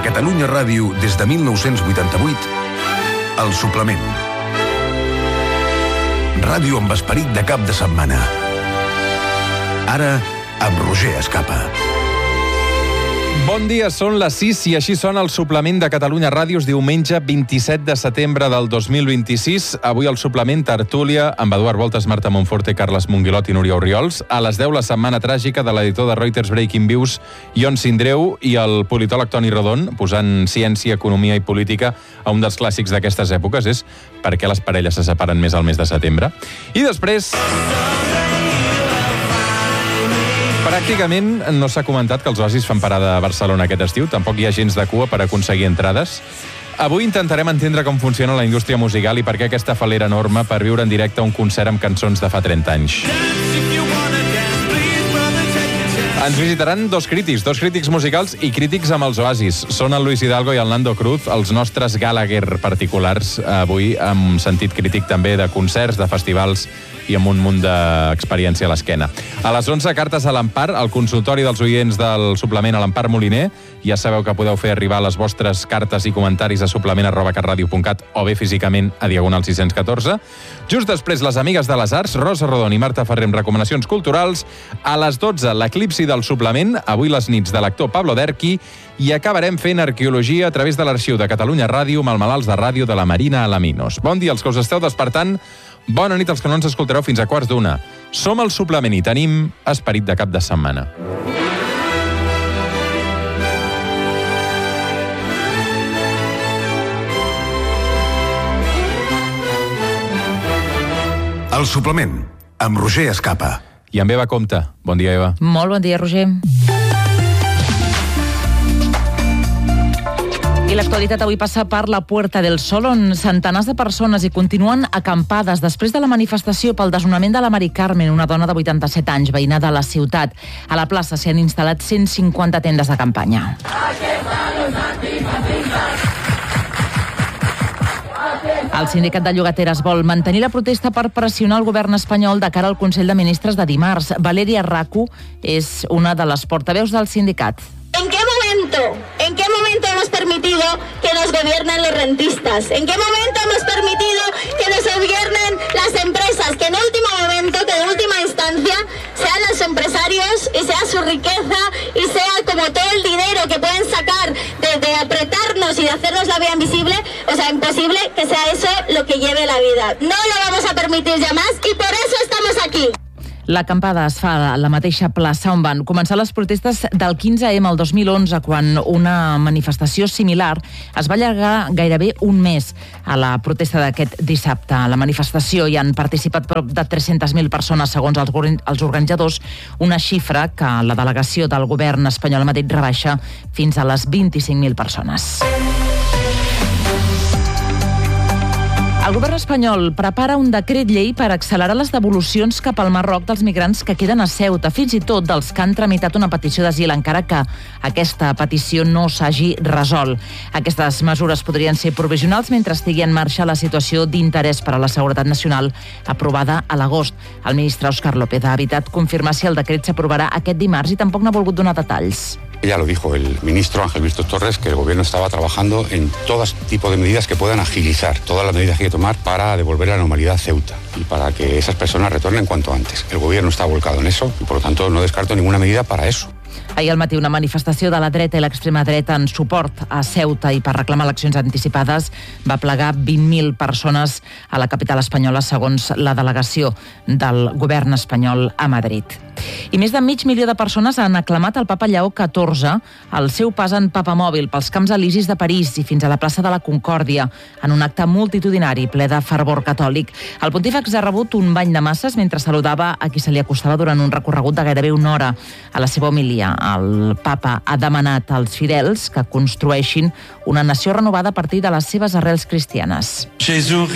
Catalunya Ràdio des de 1988, El Suplement. Ràdio amb esperit de cap de setmana. Ara, amb Roger Escapa. Bon dia, són les 6 i així sona el suplement de Catalunya Ràdio, diumenge 27 de setembre del 2026. Avui el suplement tertúlia amb Eduard Voltas, Marta Monforte, Carles Monguilot i Núria Orriols. A les 10 la setmana tràgica de l'editor de Reuters Breaking Views, Ion Sindreu, i el politòleg Toni Rodon, posant ciència, economia i política a un dels clàssics d'aquestes èpoques, és per què les parelles se separen més al mes de setembre. I després... Pràcticament no s'ha comentat que els Oasis fan parada a Barcelona aquest estiu. Tampoc hi ha gens de cua per aconseguir entrades. Avui intentarem entendre com funciona la indústria musical i per què aquesta falera enorme per viure en directe un concert amb cançons de fa 30 anys. Ens visitaran dos crítics musicals i crítics amb els Oasis. Són el Luis Hidalgo i el Nando Cruz, els nostres Gallagher particulars, avui amb sentit crític també de concerts, de festivals i amb un munt d'experiència a l'esquena. A les 11, cartes a l'Empar, el consultori dels oients del suplement a l'Empar Moliner. Ja sabeu que podeu fer arribar les vostres cartes i comentaris a suplement@catradio.cat o bé físicament a Diagonal 614. Just després, les amigues de les arts, Rosa Rodon i Marta Ferrer amb recomanacions culturals. A les 12, l'eclipsi del suplement, avui les nits de l'actor Pablo Derqui, i acabarem fent arqueologia a través de l'arxiu de Catalunya Ràdio amb el malalts de ràdio de la Marina Alaminos. Bon dia als que us esteu despertant. Bona nit als que no ens escoltareu fins a 12:15. Som el suplement i tenim esperit de cap de setmana. El Suplement, amb Roger Escapa. I amb Eva Compte. Bon dia, Eva. Molt bon dia, Roger. I l'actualitat avui passa per la Puerta del Sol, on centenars de persones hi continuen acampades després de la manifestació pel desnonament de la Mari Carmen, una dona de 87 anys, veïna de la ciutat. A la plaça s'hi han instal·lat 150 tendes de campanya. El sindicat de llogateres vol mantenir la protesta per pressionar el govern espanyol de cara al Consell de Ministres de dimarts. Valeria Racu és una de les portaveus del sindicat. ¿En qué momento hemos permitido que nos gobiernen los rentistas? ¿En qué momento hemos permitido que nos gobiernen las empresas? Que en último momento, que en última instancia, sean los empresarios y sea su riqueza y sea como todo el dinero que pueden sacar de apretarnos y de hacernos la vida invisible, o sea, imposible que sea eso lo que lleve la vida. No lo vamos a permitir ya más y por eso estamos aquí. L'acampada es fa a la mateixa plaça on van començar les protestes del 15M el 2011, quan una manifestació similar es va allargar gairebé un mes. A la protesta d'aquest dissabte, a la manifestació hi han participat prop de 300.000 persones, segons els organitzadors, una xifra que la delegació del govern espanyol a Madrid rebaixa fins a les 25.000 persones. El govern espanyol prepara un decret llei per accelerar les devolucions cap al Marroc dels migrants que queden a Ceuta, fins i tot dels que han tramitat una petició d'asil, encara que aquesta petició no s'hagi resolt. Aquestes mesures podrien ser provisionals mentre estigui en marxa la situació d'interès per a la seguretat nacional aprovada a l'agost. El ministre Óscar López ha evitat confirmar si el decret s'aprovarà aquest dimarts i tampoc n'ha volgut donar detalls. Ya lo dijo el ministro Ángel Víctor Torres, que el gobierno estaba trabajando en todo tipo de medidas que puedan agilizar todas las medidas que hay que tomar para devolver la normalidad a Ceuta y para que esas personas retornen cuanto antes. El gobierno está volcado en eso y por lo tanto no descarto ninguna medida para eso. Ahir al matí una manifestació de la dreta i l'extrema dreta en suport a Ceuta i per reclamar eleccions anticipades va plegar 20.000 persones a la capital espanyola, segons la delegació del govern espanyol a Madrid. I més de 500.000 de persones han aclamat el papa Lleó XIV al seu pas en papamòbil pels Camps Elisis de París i fins a la plaça de la Concòrdia, en un acte multitudinari ple de fervor catòlic. El pontífex ha rebut un bany de masses mentre saludava a qui se li acostava durant un recorregut de gairebé una hora. A la seva homilia, el papa ha demanat als fidels que construeixin una nació renovada a partir de les seves arrels cristianes. Jesús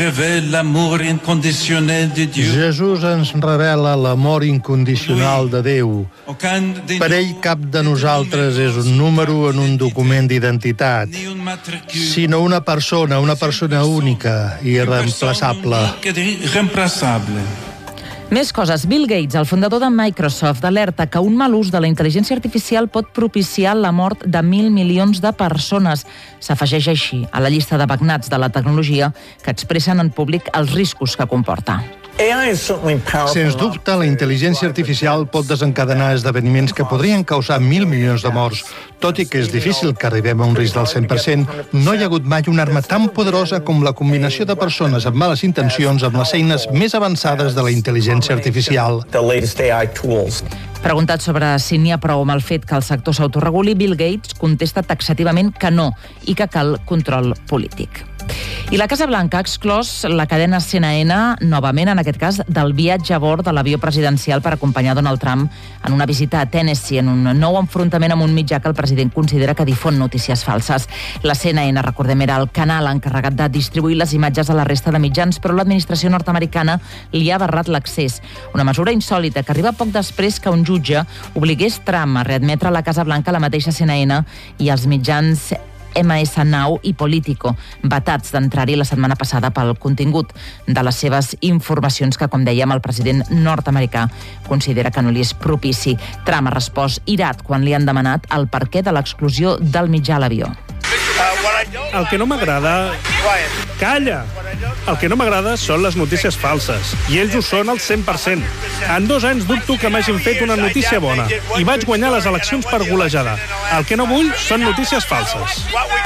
ens revela l'amor incondicional de Déu. Per ell cap de nosaltres és un número en un document d'identitat, sinó una persona única i irreemplaçable. Més coses. Bill Gates, el fundador de Microsoft, alerta que un mal ús de la intel·ligència artificial pot propiciar la mort de 1.000 milions de persones. S'afegeix així a la llista de magnats de la tecnologia que expressen en públic els riscos que comporta. Sens dubte, la intel·ligència artificial pot desencadenar esdeveniments que podrien causar 1.000 milions de morts. Tot i que és difícil que arribem a un risc del 100%, no hi ha hagut mai una arma tan poderosa com la combinació de persones amb males intencions amb les eines més avançades de la intel·ligència artificial. Preguntat sobre si n'hi ha prou amb el fet que el sector s'autoreguli, Bill Gates contesta taxativament que no i que cal control polític. I la Casa Blanca ha exclòs la cadena CNN, novament, en aquest cas, del viatge a bord de l'avió presidencial per acompanyar Donald Trump en una visita a Tennessee, en un nou enfrontament amb un mitjà que el president considera que difon notícies falses. La CNN, recordem, era el canal encarregat de distribuir les imatges a la resta de mitjans, però l'administració nord-americana li ha barrat l'accés. Una mesura insòlita que arriba poc després que un jutge obligués Trump a readmetre a la Casa Blanca la mateixa CNN i els mitjans MS Now i Politico, vetats d'entrar-hi la setmana passada pel contingut de les seves informacions que, com dèiem, el president nord-americà considera que no li és propici. Trump ha respost irat quan li han demanat el perquè de l'exclusió del mitjà a l'avió. El que no m'agrada... Calla! El que no m'agrada són les notícies falses, i ells ho són al 100%. En 2 anys dubto que m'hagin fet una notícia bona, i vaig guanyar les eleccions per golejada. El que no vull són notícies falses.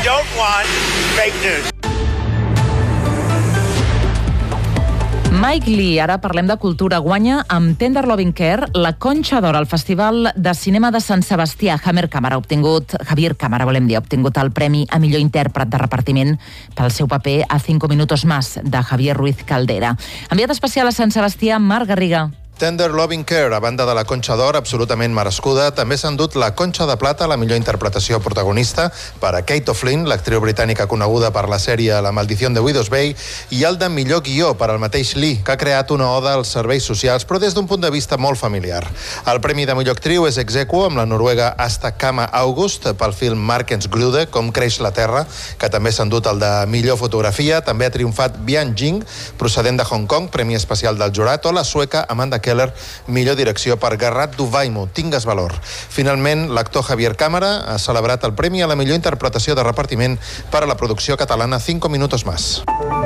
Mike Lee, ara parlem de cultura, guanya amb Tender Loving Care la Conxa d'Or al Festival de Cinema de Sant Sebastià. Javier Cámara ha obtingut el premi a millor intèrpret de repartiment pel seu paper a 5 minutos más, de Javier Ruiz Caldera. Enviat especial a Sant Sebastià, Marc Garriga. Tender Loving Care, a banda de la Conxa d'Or, absolutament merescuda, també s'ha endut la Conxa de Plata, la millor interpretació protagonista, per a Kate O'Flynn, l'actriu britànica coneguda per la sèrie La maldición de Widows Bay, i el de millor guió per al mateix Lee, que ha creat una oda als serveis socials, però des d'un punt de vista molt familiar. El premi de millor actriu és ex aequo amb la noruega Asta Kama August pel film Markens Grude, Com creix la terra, que també s'ha endut el de millor fotografia. També ha triomfat Bian Jing, procedent de Hong Kong, premi especial del jurat, o la sueca Amanda Keller, millor direcció per Garrat Duvaimo, Tingues valor. Finalment, l'actor Javier Cámara ha celebrat el premi a la millor interpretació de repartiment per a la producció catalana 5 minutos más.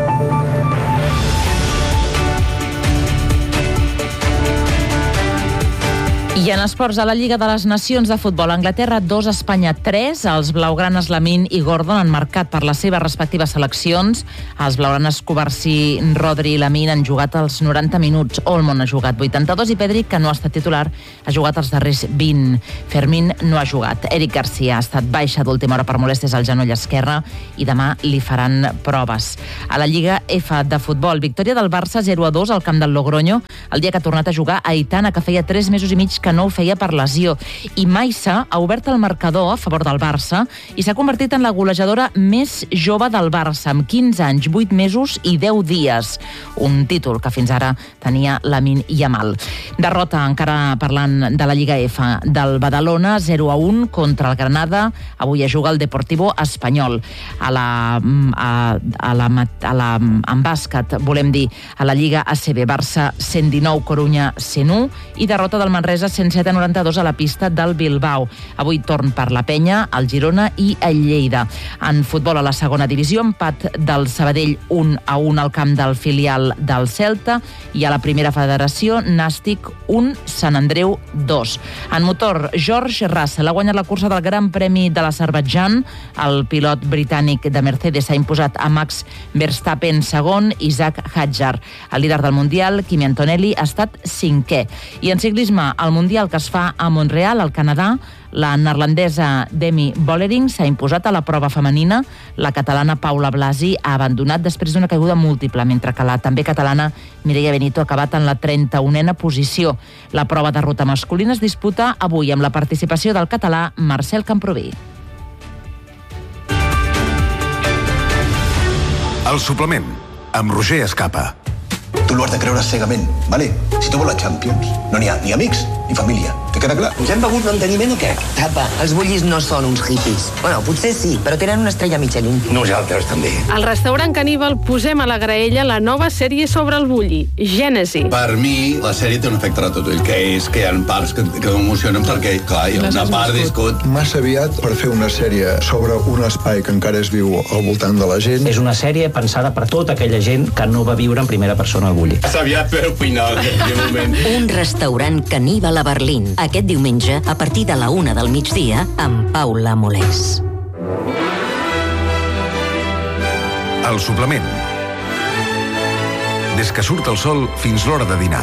I en esports, a la Lliga de les Nacions de Futbol, Anglaterra 2, Espanya 3. Els blaugranes Lamine i Gordon han marcat per les seves respectives seleccions. Els blaugranes Cubarsí, Rodri i Lamine han jugat els 90 minuts. Olmon ha jugat 82 i Pedri, que no ha estat titular, ha jugat els darrers 20. Fermín no ha jugat. Eric Garcia ha estat baixa d'última hora per molèsties al genoll esquerre i demà li faran proves. A la Lliga F de Futbol, victòria del Barça 0-2 al camp del Logroño, el dia que ha tornat a jugar a Aitana, que feia 3 mesos i mig que no ho feia per lesió. I Maissa ha obert el marcador a favor del Barça i s'ha convertit en la golejadora més jove del Barça, amb 15 anys, 8 mesos i 10 dies. Un títol que fins ara tenia Lamine Yamal. Derrota, encara parlant de la Lliga F, del Badalona, 0-1 contra el Granada. Avui es juga el Deportivo Espanyol. En bàsquet, volem dir, a la Lliga ACB, Barça 119, Corunya 101 i derrota del Manresa 107-92 a la pista del Bilbao. Avui torn per la Penya, el Girona i el Lleida. En futbol, a la segona divisió, empat del Sabadell 1-1 al camp del filial del Celta, i a la primera federació, Nàstic 1, Sant Andreu 2. En motor, George Russell ha guanyat la cursa del Gran Premi de l'Azerbaidjan. El pilot britànic de Mercedes ha imposat a Max Verstappen segon, Isaac Hadjar. El líder del Mundial, Kimi Antonelli, ha estat 5è. I en ciclisme, el Mundial que es fa a Montreal, al Canadà, la neerlandesa Demi Vollering s'ha imposat a la prova femenina. La catalana Paula Blasi ha abandonat després d'una caiguda múltiple, mentre que la també catalana Mireia Benito ha acabat en la 31a posició. La prova de ruta masculina es disputa avui amb la participació del català Marcel Camproví. El suplement, amb Roger Escapa. Tu l'ho has de creure cegament, ¿vale? Si tu vols la Champions, no n'hi ha ni amics ni família. Queda clar? Ens hem begut l'enteniment o què? Tapa, els bullis no són uns hippies. Bueno, potser sí, però tenen una estrella Michelin. Nosaltres també. Al restaurant Caníbal posem a la graella la nova sèrie sobre el bulli, Gènesi. Per mi, la sèrie té un efecte ratatouille, que és que hi ha parts que m'emocionen perquè, clar, hi ha una part d'escut. Massa aviat per fer una sèrie sobre un espai que encara és viu al voltant de la gent. És una sèrie pensada per tota aquella gent que no va viure en primera persona al bulli. És aviat, però final, de moment. Un restaurant Caníbal a Berlín. Aquest diumenge, a partir de la 1 del migdia, amb Paula Molés. El suplement. Des que surt el sol fins l'hora de dinar.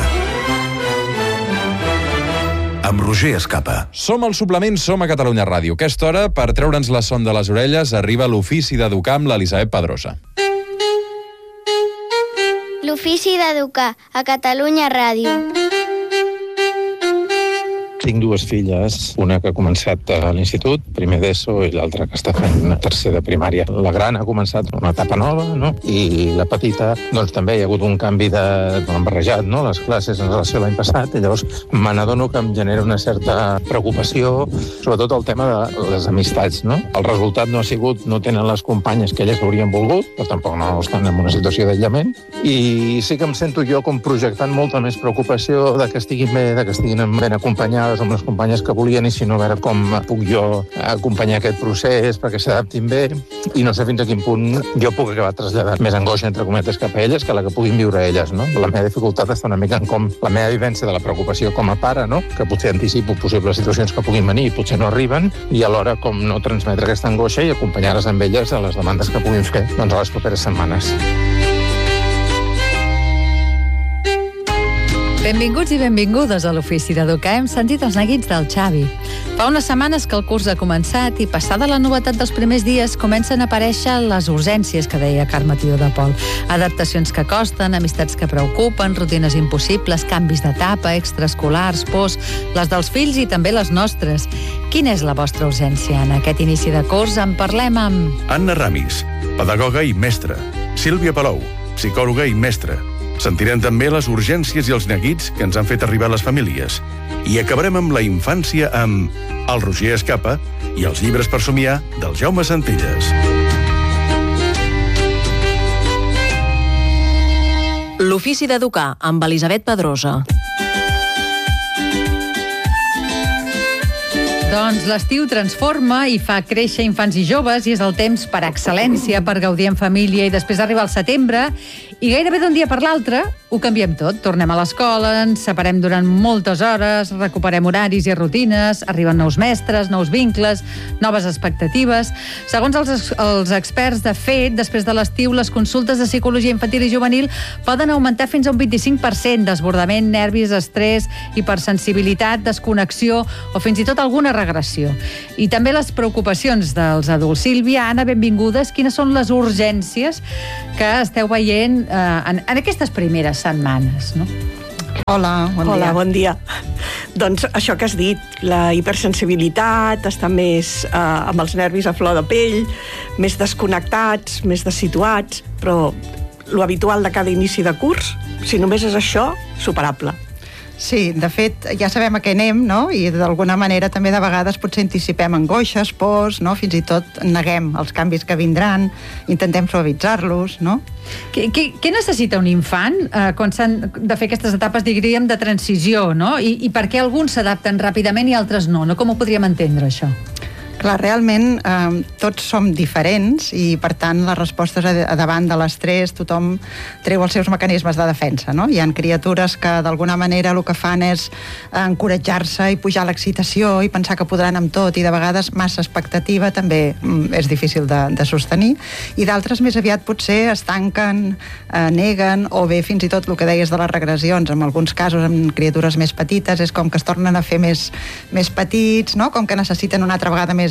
Amb Roger Escapa. Som al suplement, som a Catalunya Ràdio. Aquesta hora, per treure'ns la son de les orelles, arriba l'ofici d'educar amb l'Elisabet Pedrosa. L'ofici d'educar a Catalunya Ràdio. Tinc dues filles, una que ha començat a l'institut, primer d'ESO, i l'altra que està fent tercer de primària. La gran ha començat una etapa nova, no? I la petita, doncs també hi ha hagut un canvi han barrejat, no?, les classes en relació a l'any passat, i llavors me n'adono que em genera una certa preocupació, sobretot el tema de les amistats, no? El resultat no ha sigut, no tenen les companyes que elles haurien volgut, però tampoc no estan en una situació d'aïllament, i sí que em sento jo com projectant molta més preocupació de que estiguin bé, de que estiguin ben acompanyades amb les companyes que volien, i si no, a veure com puc jo acompanyar aquest procés perquè s'adaptin bé, i no sé fins a quin punt jo puc acabar traslladant més angoixa, entre cometes, cap a elles que la que puguin viure elles, no? La meva dificultat està una mica en com la meva vivència de la preocupació com a pare, no?, que potser anticipo possibles situacions que puguin venir i potser no arriben, i alhora com no transmetre aquesta angoixa i acompanyar-les amb elles a les demandes que puguin fer, doncs, a les properes setmanes. Benvinguts i benvingudes a l'Ofici d'Educar. Hem sentit els neguits del Xavi. Fa unes setmanes que el curs ha començat i, passada la novetat dels primers dies, comencen a aparèixer les urgències que deia Carme Tidó de Pol. Adaptacions que costen, amistats que preocupen, rutines impossibles, canvis d'etapa, extraescolars, pors, les dels fills i també les nostres. Quina és la vostra urgència en aquest inici de curs? En parlem amb Anna Ramis, pedagoga i mestra. Sílvia Palou, psicòloga i mestra. Sentirem també les urgències i els neguits que ens han fet arribar les famílies. I acabarem amb la infància amb el Roger Escapa i els llibres per somiar del Jaume Centelles. L'Ofici d'Educar amb Elisabet Pedrosa. Doncs l'estiu transforma i fa créixer infants i joves i és el temps per excel·lència, per gaudir en família, i després arriba el setembre i gairebé d'un dia per l'altre ho canviem tot. Tornem a l'escola, ens separem durant moltes hores, recuperem horaris i rutines, arriben nous mestres, nous vincles, noves expectatives. Segons els experts, de fet, després de l'estiu, les consultes de psicologia infantil i juvenil poden augmentar fins a un 25%, desbordament, nervis, estrès, hipersensibilitat, desconnexió o fins i tot alguna regressió. I també les preocupacions dels adults. Sílvia, Anna, benvingudes. Quines són les urgències que esteu veient en aquestes primeres setmanes, no? Hola, bon dia. Hola, bon dia. Doncs això que has dit, la hipersensibilitat, estar més amb els nervis a flor de pell, més desconnectats, més dessituats, però lo habitual de cada inici de curs, si només és això, superable. Sí, de fet, ja sabem a què anem, no? I d'alguna manera també de vegades potser anticipem angoixes, pors, no? Fins i tot neguem els canvis que vindran, intentem suavitzar-los, no? Què necessita un infant quan s'han de fer aquestes etapes, diríem, de transició, no? I per què alguns s'adapten ràpidament i altres no? Com ho podríem entendre, això? Clar, realment tots som diferents i, per tant, les respostes davant de l'estrès, tothom treu els seus mecanismes de defensa, no? Hi ha criatures que, d'alguna manera, el que fan és encoratjar-se i pujar l'excitació i pensar que podran amb tot, i de vegades massa expectativa també és difícil de sostenir, i d'altres més aviat potser es tanquen, neguen, o bé fins i tot el que deies de les regressions. En alguns casos, amb criatures més petites, és com que es tornen a fer més petits, no? Com que necessiten una altra vegada més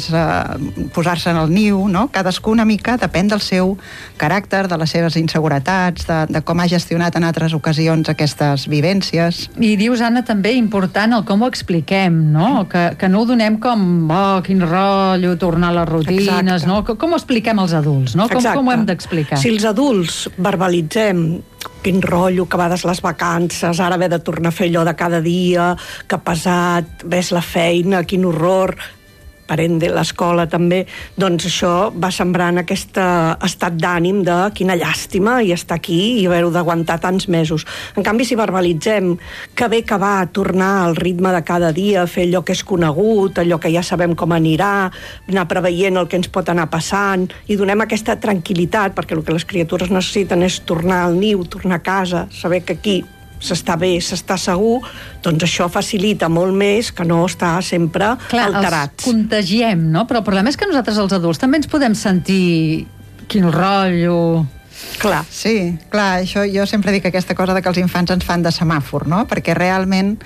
és posar-se en el niu, no? Cadascú una mica depèn del seu caràcter, de les seves inseguretats, de com ha gestionat en altres ocasions aquestes vivències. I dius, Anna, també important el com ho expliquem, no? Que no ho donem com, quin rotllo, tornar a les rutines, no? Com ho expliquem als adults, no? Com ho hem d'explicar? Si els adults verbalitzem quin rotllo, que a vegades les vacances, ara haver de tornar a fer allò de cada dia, que pesat, ves la feina, quin horror, parent de l'escola també, doncs això va sembrant aquest estat d'ànim de quina llàstima i estar aquí i haver-ho d'aguantar tants mesos. En canvi, si verbalitzem que bé que va tornar al ritme de cada dia, fer allò que és conegut, allò que ja sabem com anirà, anar preveient el que ens pot anar passant, i donem aquesta tranquil·litat, perquè el que les criatures necessiten és tornar al niu, tornar a casa, saber que aquí s'està bé, s'està segur, doncs això facilita molt més que no estar sempre alterats. Els contagiem, no? Però el problema és que nosaltres, els adults, també ens podem sentir quin rotllo... Clar. Sí, clar, això jo sempre dic aquesta cosa de que els infants ens fan de semàfor, no? Perquè realment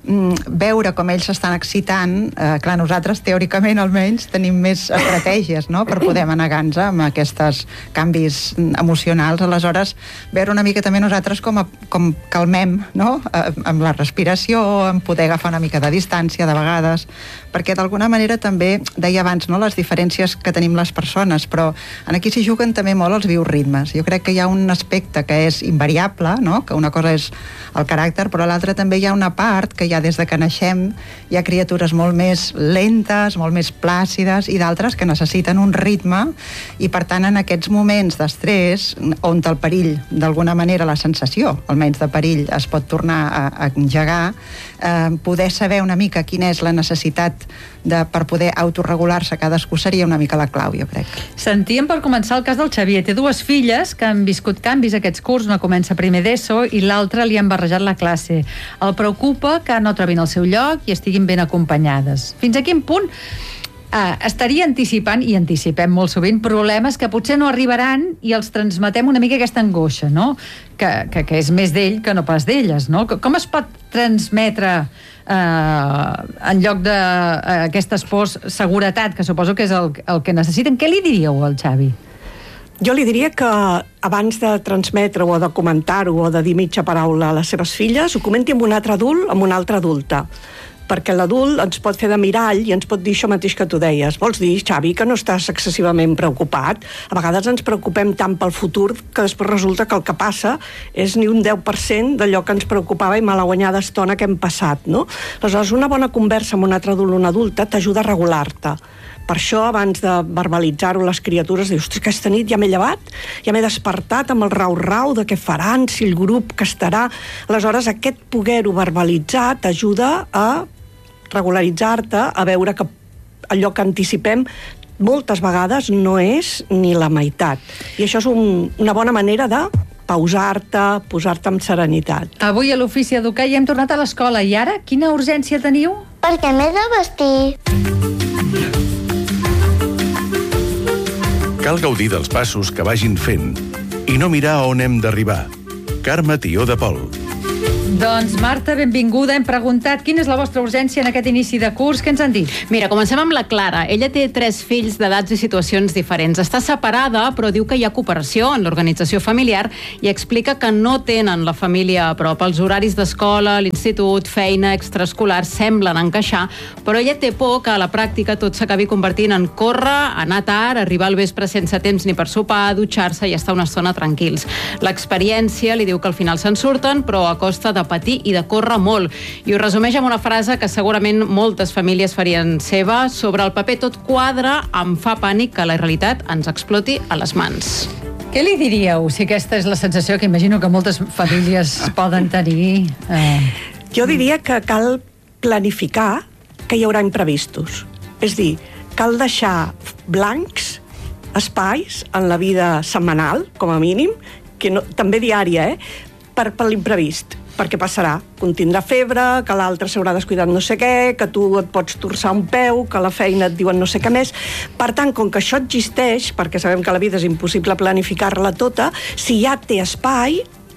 veure com ells s'estan excitant, clar, nosaltres teòricament almenys tenim més estratègies, no?, per poder manegar-nos amb aquests canvis emocionals. Aleshores, veure una mica també nosaltres com calmem, no?, amb la respiració, amb poder agafar una mica de distància de vegades, perquè d'alguna manera també, deia abans, no?, les diferències que tenim les persones, però aquí s'hi juguen també molt els bioritmes. Jo crec que hi ha un aspecte que és invariable, no?, que una cosa és el caràcter, però l'altra també hi ha una part que ja des de que naixem hi ha criatures molt més lentes, molt més plàcides, i d'altres que necessiten un ritme, i per tant en aquests moments d'estrès, on el perill, d'alguna manera la sensació, almenys de perill, es pot tornar a engegar, poder saber una mica quina és la necessitat per poder autorregular-se cadascú seria una mica la clau, jo crec. Sentíem per començar el cas del Xavier. Té dues filles que han viscut canvis aquests curs, una comença primer d'ESO i l'altra li han barrejat la classe. El preocupa que no trobin el seu lloc i estiguin ben acompanyades. Fins a quin punt estaria anticipant, i anticipem molt sovint, problemes que potser no arribaran i els transmetem una mica aquesta angoixa, no?, que és més d'ell que no pas d'elles, no? Com es pot transmetre en lloc d'aquestes pors seguretat, que suposo que és el que necessiten? Què li diríeu al Xavi? Jo li diria que abans de transmetre-ho o de comentar-ho o de dir mitja paraula a les seves filles, ho comenti amb un altre adult, amb una altra adulta, perquè l'adult ens pot fer de mirall i ens pot dir això mateix que tu deies. Vols dir, Xavi, que no estàs excessivament preocupat? A vegades ens preocupem tant pel futur que després resulta que el que passa és ni un 10% d'allò que ens preocupava i malaguanyada estona que hem passat, no? Aleshores, una bona conversa amb un altre adult o una adulta t'ajuda a regular-te. Per això, abans de verbalitzar-ho les criatures, dius, ostres, aquesta nit ja m'he llevat, ja m'he despertat amb el rau-rau de què faran, si el grup que estarà... Aleshores, aquest poder-ho verbalitzar t'ajuda a regularitzar-te, a veure que allò que anticipem moltes vegades no és ni la meitat. I això és una bona manera de pausar-te, posar-te amb serenitat. Avui a l'Ofici Educar ja hem tornat a l'escola. I ara, quina urgència teniu? Perquè m'he de vestir. Cal gaudir dels passos que vagin fent i no mirar on hem d'arribar. Carme Tió de Pol. Doncs, Marta, benvinguda. Hem preguntat quina és la vostra urgència en aquest inici de curs. Què ens han dit? Mira, comencem amb la Clara. Ella té 3 fills d'edats i situacions diferents. Està separada, però diu que hi ha cooperació en l'organització familiar i explica que no tenen la família a prop. Els horaris d'escola, l'institut, feina, extraescolar semblen encaixar, però ella té por que a la pràctica tot s'acabi convertint en córrer, anar tard, arribar al vespre sense temps ni per sopar, dutxar-se i estar una estona tranquils. L'experiència li diu que al final se'n surten, però a costa de patir i de córrer molt. I ho resumeix amb una frase que segurament moltes famílies farien seva: sobre el paper tot quadra, em fa pànic que la realitat ens exploti a les mans. Què li diríeu, si aquesta és la sensació que imagino que moltes famílies poden tenir? Jo diria que cal planificar que hi haurà imprevistos. És dir, cal deixar blancs, espais en la vida setmanal, com a mínim, que no, també diària, per l'imprevist. Perquè passarà, que un tindrà febre, que l'altre s'haurà descuidat no sé què, que tu et pots torçar un peu, que a la feina et diuen no sé què més. Per tant, com que això existeix, perquè sabem que la vida és impossible planificar-la tota, si ja té espai,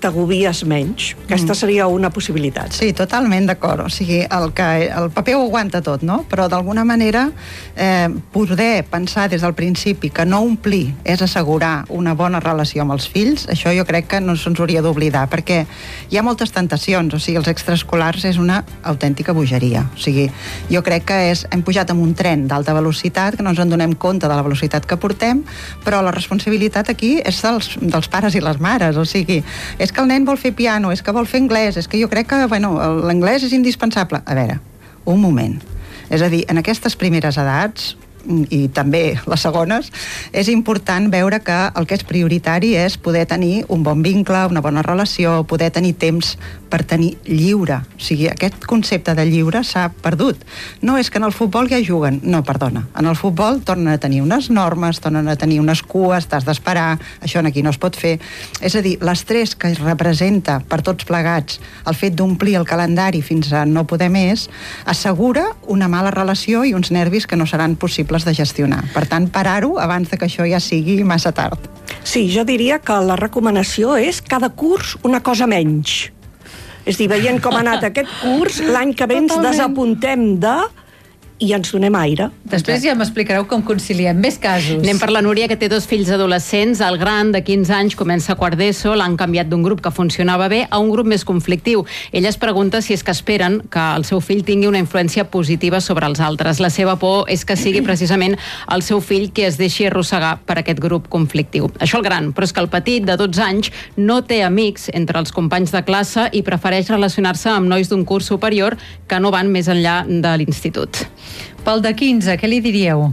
t'agobies menys. Aquesta seria una possibilitat. Sí, totalment d'acord. O sigui, el paper ho aguanta tot, no? Però d'alguna manera poder pensar des del principi que no omplir és assegurar una bona relació amb els fills, això jo crec que no se'ns hauria d'oblidar, perquè hi ha moltes tentacions. O sigui, els extraescolars és una autèntica bogeria. O sigui, jo crec que hem pujat amb un tren d'alta velocitat, que no ens en donem compte de la velocitat que portem, però la responsabilitat aquí és dels pares i les mares. O sigui, és que el nen vol fer piano, és que vol fer anglès, és que jo crec que l'anglès és indispensable. A veure, un moment. És a dir, en aquestes primeres edats, i també les segones, és important veure que el que és prioritari és poder tenir un bon vincle, una bona relació, poder tenir temps per tenir lliure. O sigui, aquest concepte de lliure s'ha perdut. No és que en el futbol ja juguen. No, perdona. En el futbol tornen a tenir unes normes, tornen a tenir unes cues, t'has d'esperar, això aquí no es pot fer. És a dir, l'estrès que representa per tots plegats el fet d'omplir el calendari fins a no poder més, assegura una mala relació i uns nervis que no seran possibles de gestionar. Per tant, parar-ho abans de que això ja sigui massa tard. Sí, jo diria que la recomanació és cada curs una cosa menys. És a dir, veient com ha anat aquest curs, l'any que ve ens desapuntem i ens donem aire. Després ja m'explicareu com conciliem més casos. Anem per la Núria, que té 2 fills adolescents. El gran, de 15 anys, comença quart d'ESO, l'han canviat d'un grup que funcionava bé a un grup més conflictiu. Ella es pregunta si és que esperen que el seu fill tingui una influència positiva sobre els altres. La seva por és que sigui precisament el seu fill qui es deixi arrossegar per aquest grup conflictiu. Això el gran, però és que el petit, de 12 anys, no té amics entre els companys de classe i prefereix relacionar-se amb nois d'un curs superior que no van més enllà de l'institut. Pel de 15, què li diríeu?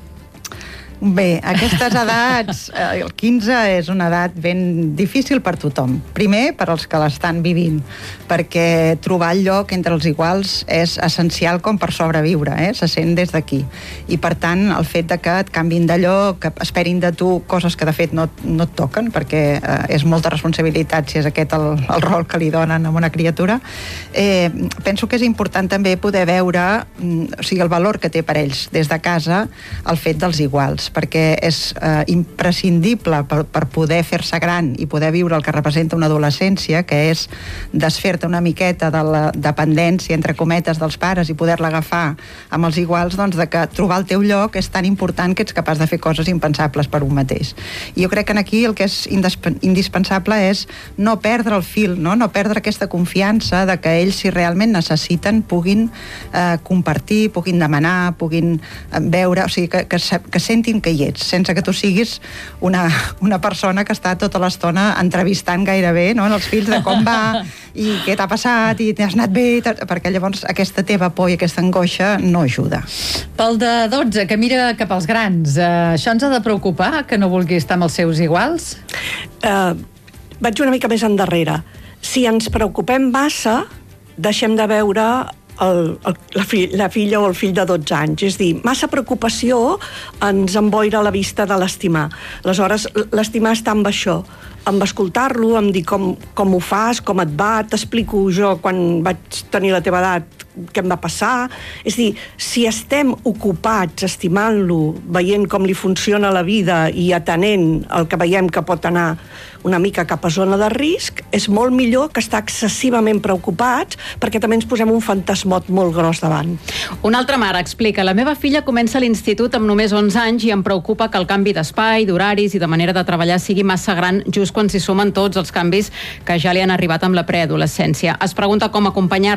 Bé, aquestes edats, el 15 és una edat ben difícil per tothom. Primer, per als que l'estan vivint, perquè trobar el lloc entre els iguals és essencial com per sobreviure, se sent des d'aquí. I per tant, el fet de que et canvin de lloc, que esperin de tu coses que de fet no et toquen, perquè és molta responsabilitat si és aquest el rol que li donen a una criatura, penso que és important també poder veure el valor que té per ells des de casa el fet dels iguals, perquè és imprescindible per poder fer-se gran i poder viure el que representa una adolescència, que és desfer-te una miqueta de la dependència, entre cometes, dels pares i poder-la agafar amb els iguals, doncs de que trobar el teu lloc és tan important que ets capaç de fer coses impensables per un mateix. I jo crec que aquí el que és indispensable és no perdre el fil, no perdre aquesta confiança de que ells, si realment necessiten, puguin compartir, puguin demanar, puguin veure, o sigui, que sentin que hi ets, sense que tu siguis una persona que està tota l'estona entrevistant gairebé els fills de com va i què t'ha passat i t'has anat bé, perquè llavors aquesta teva por i aquesta angoixa no ajuda. Pel de 12, que mira cap als grans, això ens ha de preocupar, que no vulgui estar amb els seus iguals? Vaig una mica més endarrere. Si ens preocupem massa, deixem de veure la filla o el fill de 12 anys. És a dir, massa preocupació ens emboira la vista de l'estimar. Aleshores, l'estimar està amb això, amb escoltar-lo, amb dir com ho fas, com et va, t'explico jo quan vaig tenir la teva edat què em va passar. És a dir, si estem ocupats estimant-lo, veient com li funciona la vida i atenent el que veiem que pot anar una mica cap a zona de risc, és molt millor que estar excessivament preocupats, perquè també ens posem un fantasmot molt gros davant. Una altra mare explica: la meva filla comença l'institut amb només 11 anys i em preocupa que el canvi d'espai, d'horaris i de manera de treballar sigui massa gran just quan s'hi sumen tots els canvis que ja li han arribat amb la preadolescència. Es pregunta com acompanyar